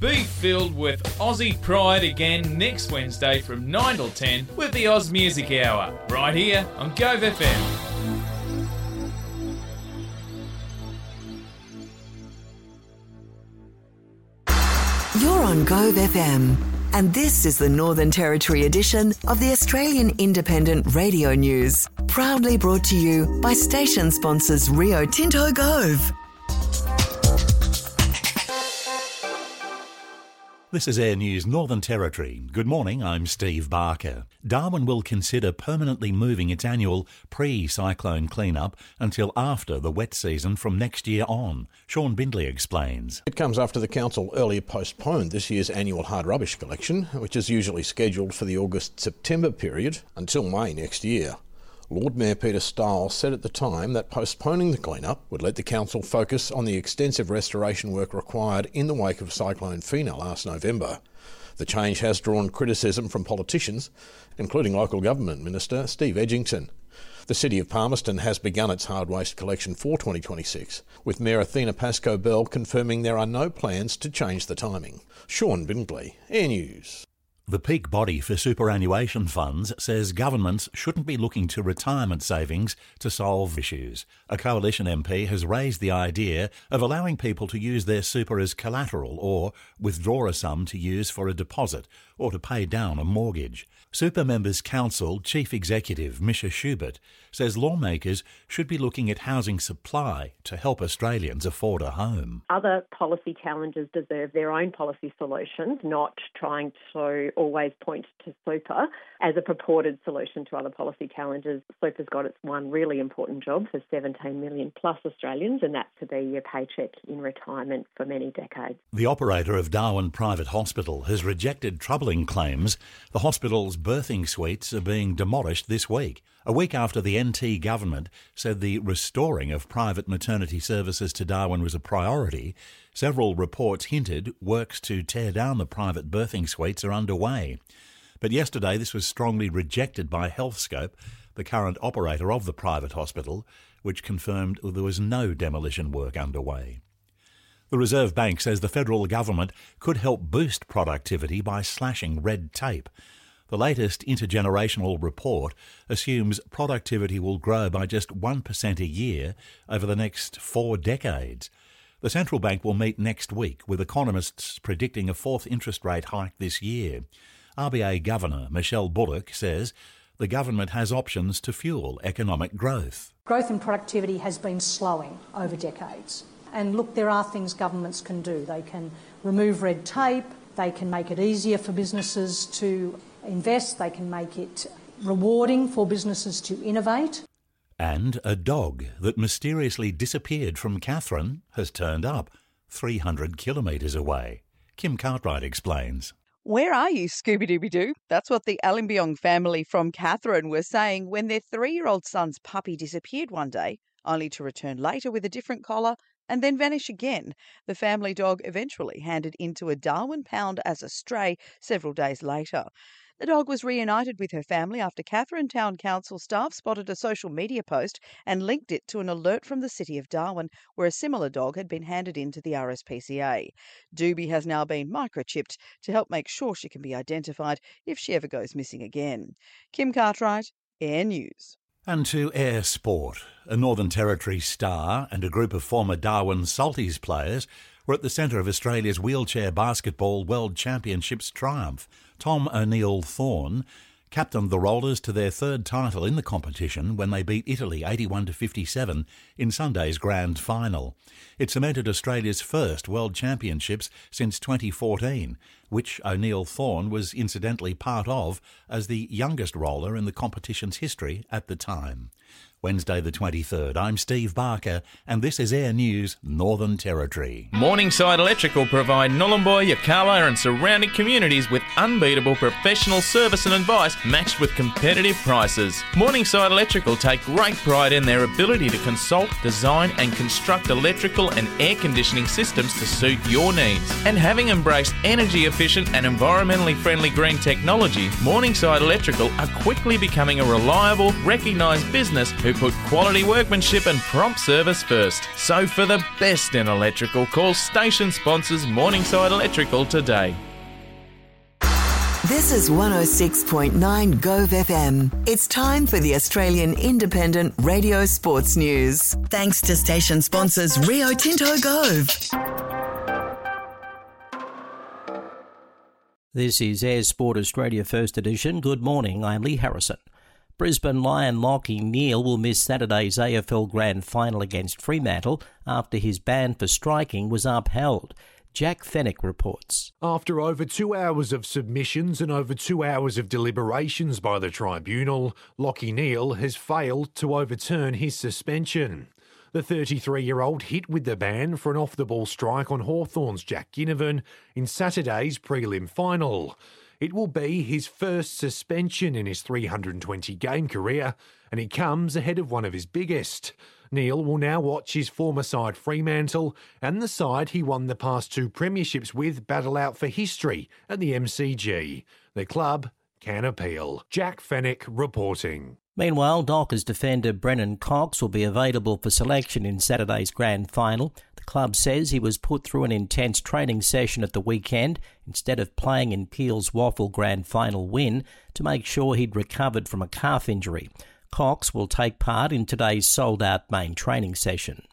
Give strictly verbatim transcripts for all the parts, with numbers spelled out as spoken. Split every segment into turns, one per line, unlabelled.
Be filled with Aussie pride again next Wednesday from nine till ten with the Oz Music Hour, right here on Gove F M.
You're on Gove F M, and this is the Northern Territory edition of the Australian Independent Radio News, proudly brought to you by station sponsors Rio Tinto Gove.
This is Air News Northern Territory. Good morning, I'm Steve Barker. Darwin will consider permanently moving its annual pre-cyclone clean-up until after the wet season from next year on. Sean Bindley explains.
It comes after the council earlier postponed this year's annual hard rubbish collection, which is usually scheduled for the August-September period, until May next year. Lord Mayor Peter Stiles said at the time that postponing the clean-up would let the council focus on the extensive restoration work required in the wake of Cyclone Fina last November. The change has drawn criticism from politicians, including local government minister Steve Edgington. The City of Palmerston has begun its hard waste collection for twenty twenty-six, with Mayor Athena Pascoe-Bell confirming there are no plans to change the timing. Sean Bindley, Air News.
The peak body for superannuation funds says governments shouldn't be looking to retirement savings to solve issues. A Coalition M P has raised the idea of allowing people to use their super as collateral or withdraw a sum to use for a deposit or to pay down a mortgage. Super Members Council Chief Executive Misha Schubert says lawmakers should be looking at housing supply to help Australians afford a home.
Other policy challenges deserve their own policy solutions, not trying to always point to super as a purported solution to other policy challenges. Super's got its one really important job for seventeen million plus Australians, and that's to be your paycheck in retirement for many decades.
The operator of Darwin Private Hospital has rejected troubling claims the hospital's birthing suites are being demolished this week, a week after the N T government said the restoring of private maternity services to Darwin was a priority. Several reports hinted works to tear down the private birthing suites are underway. But yesterday this was strongly rejected by Healthscope, the current operator of the private hospital, which confirmed there was no demolition work underway. The Reserve Bank says the federal government could help boost productivity by slashing red tape. The latest intergenerational report assumes productivity will grow by just one percent a year over the next four decades. The central bank will meet next week, with economists predicting a fourth interest rate hike this year. R B A Governor Michelle Bullock says the government has options to fuel economic growth.
Growth and productivity has been slowing over decades. And look, there are things governments can do. They can remove red tape, they can make it easier for businesses to invest, they can make it rewarding for businesses to innovate.
And a dog that mysteriously disappeared from Katherine has turned up three hundred kilometres away. Kim Cartwright explains.
Where are you, Scooby-Dooby-Doo? That's what the Allenbyong family from Katherine were saying when their three-year-old son's puppy disappeared one day, only to return later with a different collar and then vanish again. The family dog eventually handed into a Darwin pound as a stray several days later. The dog was reunited with her family after Katherine Town Council staff spotted a social media post and linked it to an alert from the City of Darwin, where a similar dog had been handed in to the R S P C A. Doobie has now been microchipped to help make sure she can be identified if she ever goes missing again. Kim Cartwright, Air News.
And to Air Sport. A Northern Territory star and a group of former Darwin Salties players were at the centre of Australia's Wheelchair Basketball World Championships triumph. Tom O'Neill-Thorne captained the Rollers to their third title in the competition when they beat Italy eighty-one to fifty-seven in Sunday's grand final. It cemented Australia's first World Championships since twenty fourteen, which O'Neill-Thorne was incidentally part of as the youngest roller in the competition's history at the time. Wednesday the twenty-third. I'm Steve Barker, and this is Air News Northern Territory.
Morningside Electrical provide Nhulunbuy, Yirrkala and surrounding communities with unbeatable professional service and advice matched with competitive prices. Morningside Electrical take great pride in their ability to consult, design and construct electrical and air conditioning systems to suit your needs. And having embraced energy efficient and environmentally friendly green technology, Morningside Electrical are quickly becoming a reliable, recognised business who who put quality workmanship and prompt service first. So for the best in electrical, call station sponsors Morningside Electrical today.
This is one oh six point nine Gove F M. It's time for the Australian Independent Radio Sports News. Thanks to station sponsors Rio Tinto Gove.
This is Air Sport Australia First Edition. Good morning, I'm Lee Harrison. Brisbane Lion Lachie Neale will miss Saturday's A F L Grand Final against Fremantle after his ban for striking was upheld. Jack Fennick reports.
After over two hours of submissions and over two hours of deliberations by the tribunal, Lachie Neale has failed to overturn his suspension. The thirty-three-year-old hit with the ban for an off-the-ball strike on Hawthorn's Jack Ginnivan in Saturday's prelim final. It will be his first suspension in his three hundred twenty game career, and it comes ahead of one of his biggest. Neale will now watch his former side Fremantle and the side he won the past two premierships with battle out for history at the M C G. The club can appeal. Jack Fennick reporting.
Meanwhile, Dockers defender Brennan Cox will be available for selection in Saturday's grand final. The club says he was put through an intense training session at the weekend instead of playing in Peel's Waffle grand final win to make sure he'd recovered from a calf injury. Cox will take part in today's sold-out main training session.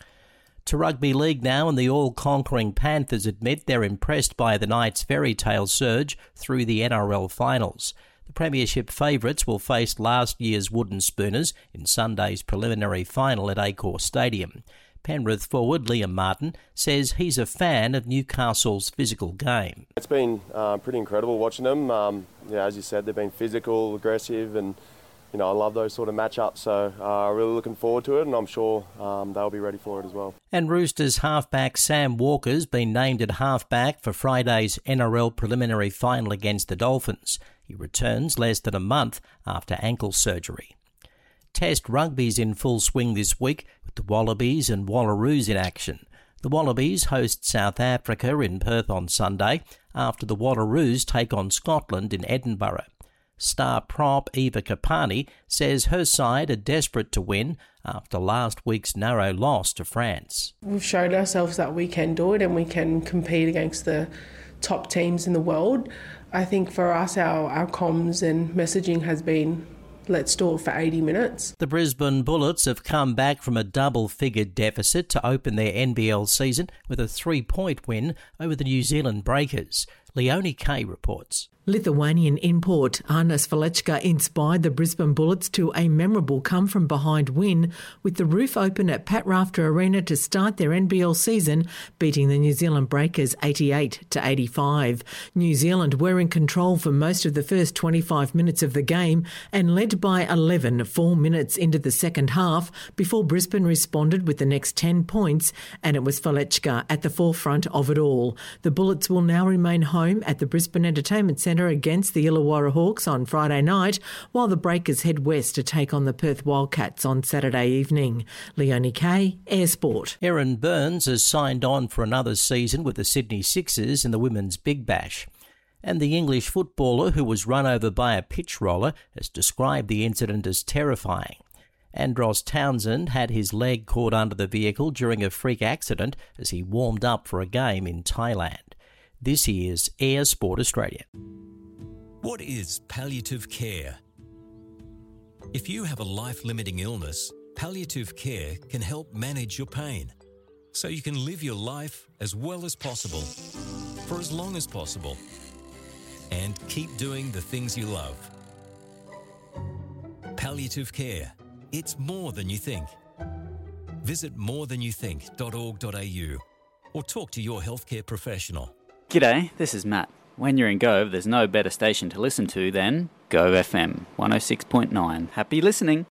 To rugby league now, and the all-conquering Panthers admit they're impressed by the Knights' fairy tale surge through the N R L finals. The premiership favourites will face last year's Wooden Spooners in Sunday's preliminary final at Accor Stadium. Penrith forward Liam Martin says he's a fan of Newcastle's physical game.
It's been uh, pretty incredible watching them. Um, yeah, as you said, they've been physical, aggressive, and you know, I love those sort of matchups, so uh, really looking forward to it, and I'm sure um, they'll be ready for it as well.
And Roosters halfback Sam Walker's been named at halfback for Friday's N R L preliminary final against the Dolphins. He returns less than a month after ankle surgery. Test rugby's in full swing this week with the Wallabies and Wallaroos in action. The Wallabies host South Africa in Perth on Sunday after the Wallaroos take on Scotland in Edinburgh. Star prop Eva Kapani says her side are desperate to win after last week's narrow loss to France.
We've shown ourselves that we can do it and we can compete against the top teams in the world. I think for us, our, our comms and messaging has been, let's do it for eighty minutes.
The Brisbane Bullets have come back from a double-figure deficit to open their N B L season with a three-point win over the New Zealand Breakers. Leonie Kay reports.
Lithuanian import Arnas Valechka inspired the Brisbane Bullets to a memorable come-from-behind win with the roof open at Pat Rafter Arena to start their N B L season, beating the New Zealand Breakers eighty-eight to eighty-five. New Zealand were in control for most of the first twenty-five minutes of the game and led by eleven four minutes into the second half before Brisbane responded with the next ten points, and it was Valechka at the forefront of it all. The Bullets will now remain home at the Brisbane Entertainment Centre against the Illawarra Hawks on Friday night, while the Breakers head west to take on the Perth Wildcats on Saturday evening. Leonie Kay, Air Sport.
Erin Burns has signed on for another season with the Sydney Sixers in the Women's Big Bash. And the English footballer who was run over by a pitch roller has described the incident as terrifying. Andros Townsend had his leg caught under the vehicle during a freak accident as he warmed up for a game in Thailand. This is Air Sport Australia.
What is palliative care? If you have a life-limiting illness, palliative care can help manage your pain so you can live your life as well as possible, for as long as possible, and keep doing the things you love. Palliative care. It's more than you think. Visit more than you think dot org dot a u or talk to your healthcare professional.
G'day, this is Matt. When you're in Gove, there's no better station to listen to than Gove F M one oh six point nine. Happy listening.